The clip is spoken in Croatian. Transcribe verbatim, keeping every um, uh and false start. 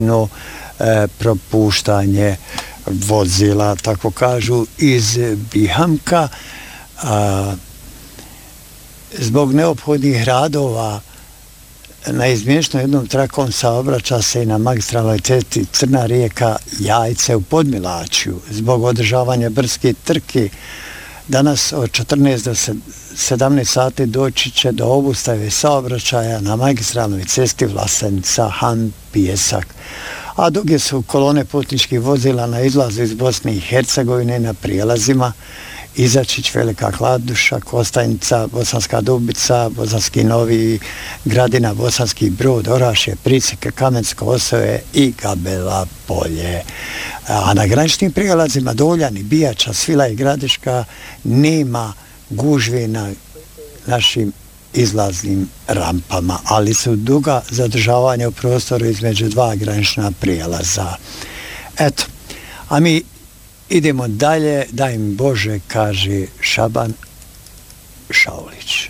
no, e, propuštanje vozila, tako kažu, iz Bihamka. A, zbog neophodnih radova naizmjenično jednom trakom saobraća se i na magistralnoj cesti Crna rijeka Jajce u Podmilačju. Zbog održavanja brdskih trki danas od četrnaest do sedamnaest sati doći će do obustave saobraćaja na magistralnoj cesti Vlasenica-Han Pijesak. A duge su kolone putničkih vozila na izlazu iz Bosne i Hercegovine na prijelazima Izačić, Velika Kladuša, Kostajnica, Bosanska Dubica, Bosanski Novi, Gradina, Bosanski Brod, Orašje, Prisike, Kamensko Osove i Gabela Polje. A na graničnim prijelazima Doljani, Bijača, Svila i Gradiška nema gužve na našim izlaznim rampama, ali su duga zadržavanja u prostoru između dva granična prijelaza. Eto, a mi idemo dalje, daj im Bože, kaže Šaban Šaulić.